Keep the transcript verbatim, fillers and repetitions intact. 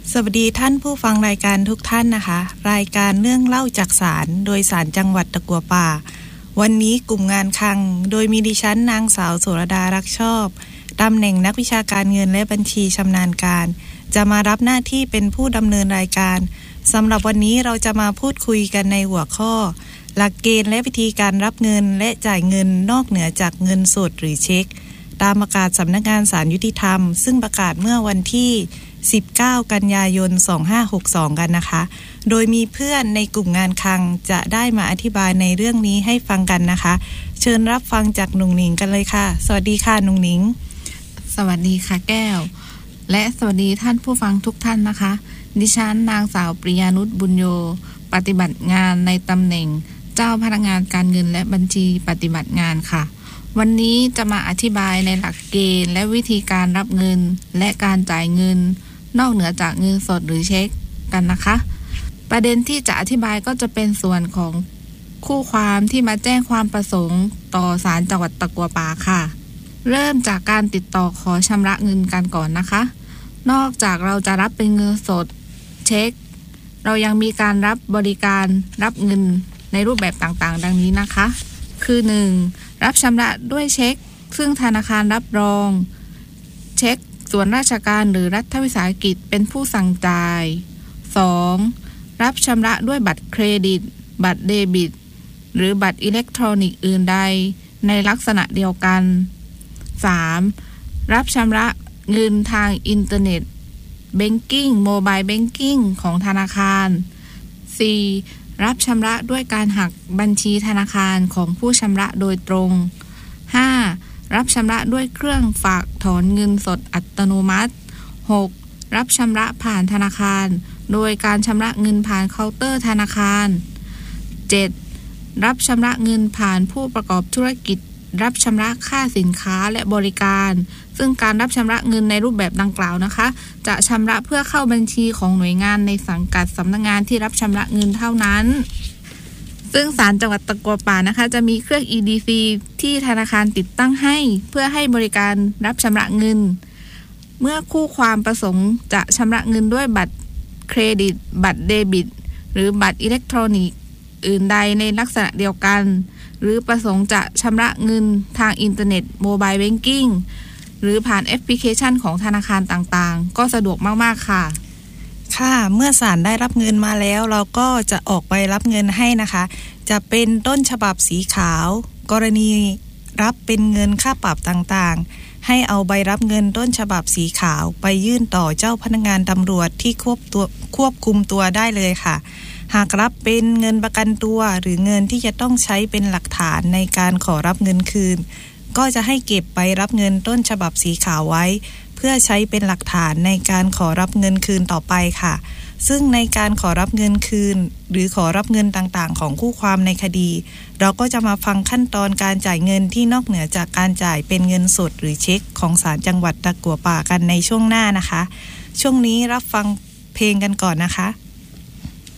สวัสดีท่านผู้ฟังรายการทุกท่านนะคะรายการเรื่องเล่าจากศาลโดยศาลจังหวัดตะกั่วป่าวันนี้กลุ่มงานคลังโดยมีดิฉันนางสาวโสรดารักชอบตำแหน่งนักวิชาการเงินและบัญชีชำนาญการจะมารับหน้าที่เป็นผู้ดำเนินรายการสำหรับวันนี้เราจะมาพูดคุยกันในหัวข้อหลักเกณฑ์และวิธีการรับเงินและจ่ายเงินนอกเหนือจากเงินสดหรือเช็คตามประกาศสำนักงานศาลยุติธรรมซึ่งประกาศเมื่อวันที่สิบเก้ากันยายนสองพันห้าร้อยหกสิบสองกันนะคะโดยมีเพื่อนในกลุ่มงานคลังจะได้มาอธิบายในเรื่องนี้ให้ฟังกันนะคะเชิญรับฟังจากหนุ่งหนิงกันเลยค่ะสวัสดีค่ะหนุ่งหนิงสวัสดีค่ะแก้วและสวัสดีท่านผู้ฟังทุกท่านนะคะดิฉันนางสาวปริยานุชบุญโยปฏิบัติงานในตำแหน่งเจ้าพนักงานการเงินและบัญชีปฏิบัติงานค่ะวันนี้จะมาอธิบายในหลักเกณฑ์และวิธีการรับเงินและการจ่ายเงินนอกเหนือจากเงินสดหรือเช็คกันนะคะประเด็นที่จะอธิบายก็จะเป็นส่วนของคู่ความที่มาแจ้งความประสงค์ต่อศาลจังหวัดตะกั่วป่าค่ะเริ่มจากการติดต่อขอชำระเงินกันก่อนนะคะนอกจากเราจะรับเป็นเงินสดเช็คเรายังมีการรับบริการรับเงินในรูปแบบต่างๆดังนี้นะคะคือหนึ่งรับชำระด้วยเช็คซึ่งธนาคารรับรองเช็คส่วนราชการหรือรัฐวิสาหกิจเป็นผู้สั่งจ่าย สอง รับชำระด้วยบัตรเครดิตบัตรเดบิตหรือบัตรอิเล็กทรอนิกส์อื่นใดในลักษณะเดียวกัน สาม รับชำระเงินทางอินเทอร์เน็ตแบงกิ้งโมบายแบงกิ้งของธนาคาร สี่ รับชำระด้วยการหักบัญชีธนาคารของผู้ชำระโดยตรง ห้า รับชำระด้วยเครื่องฝากถอนเงินสดอัตโนมัติ หก รับชำระผ่านธนาคารโดยการชำระเงินผ่านเคาน์เตอร์ธนาคาร เจ็ด รับชำระเงินผ่านผู้ประกอบธุรกิจรับชำระค่าสินค้าและบริการซึ่งการรับชำระเงินในรูปแบบดังกล่าวนะคะจะชำระเพื่อเข้าบัญชีของหน่วยงานในสังกัดสำนักงานที่รับชำระเงินเท่านั้นซึ่งศาลจังหวัดตะกั่วป่านะคะจะมีเครื่อง อี ดี ซี ที่ธนาคารติดตั้งให้เพื่อให้บริการรับชำระเงินเมื่อคู่ความประสงค์จะชำระเงินด้วยบัตรเครดิตบัตรเดบิตหรือบัตรอิเล็กทรอนิกส์อื่นใดในลักษณะเดียวกันหรือประสงค์จะชำระเงินทางอินเทอร์เน็ตโมบายแบงกิ้งหรือผ่านแอปพลิเคชันของธนาคารต่างๆก็สะดวกมากๆค่ะค่ะเมื่อศาลได้รับเงินมาแล้วเราก็จะออกไปรับเงินให้นะคะจะเป็นต้นฉบับสีขาวกรณีรับเป็นเงินค่าปรับต่างๆให้เอาใบรับเงินต้นฉบับสีขาวไปยื่นต่อเจ้าพนักงานตำรวจที่ควบตัวควบคุมตัวได้เลยค่ะหากรับเป็นเงินประกันตัวหรือเงินที่จะต้องใช้เป็นหลักฐานในการขอรับเงินคืนก็จะให้เก็บไปรับเงินต้นฉบับสีขาวไว้เพื่อใช้เป็นหลักฐานในการขอรับเงินคืนต่อไปค่ะซึ่งในการขอรับเงินคืนหรือขอรับเงินต่างๆของคู่ความในคดีเราก็จะมาฟังขั้นตอนการจ่ายเงินที่นอกเหนือจากการจ่ายเป็นเงินสดหรือเช็คของศาลจังหวัดตะกั่วป่ากันในช่วงหน้านะคะช่วงนี้รับฟังเพลงกันก่อนนะคะ